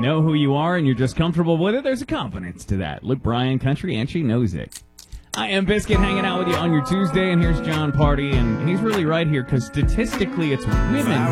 know who you are and you're just comfortable with it, there's a confidence to that. Luke Bryan Country, and she knows it. I am Biscuit hanging out with you on your Tuesday, and here's John Party, and he's really right here because statistically it's women